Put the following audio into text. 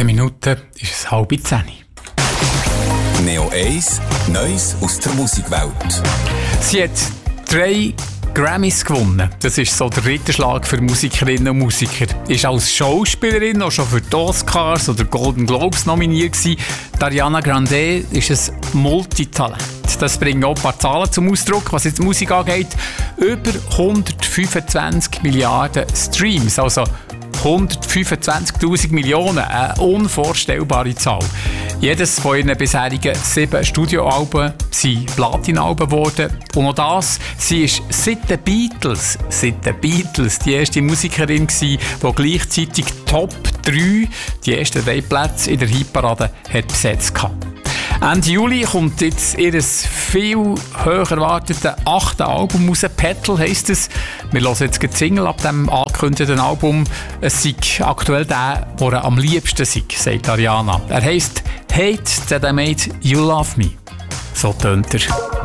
15 Minuten ist es 9:30. Neo 1, Neues aus der Musikwelt. Sie hat 3 Grammys gewonnen. Das ist so der Ritterschlag für Musikerinnen und Musiker. Ist als Schauspielerin auch schon für die Oscars oder Golden Globes nominiert gewesen. Ariana Grande ist ein Multitalent. Das bringen auch ein paar Zahlen zum Ausdruck, was jetzt Musik angeht. Über 125 Milliarden Streams, also 125.000 Millionen, eine unvorstellbare Zahl. Jedes von ihren bisherigen 7 Studioalben sind Platinalben geworden. Und noch das, sie ist seit den Beatles die erste Musikerin gewesen, die gleichzeitig Top 3, die ersten 3 Plätze in der Hitparade hat besetzt hatte. Ende Juli kommt jetzt ihr viel höher erwartetes 8. Album raus. Petal heisst es. Wir hören jetzt die Single ab dem angekündigten Album. Es sei aktuell der er am liebsten sei, sagt Ariana. Er heisst «Hate that I made you love me». So tönt er.